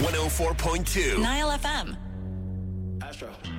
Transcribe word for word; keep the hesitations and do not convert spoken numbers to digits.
one oh four point two. Nile F M. Astro.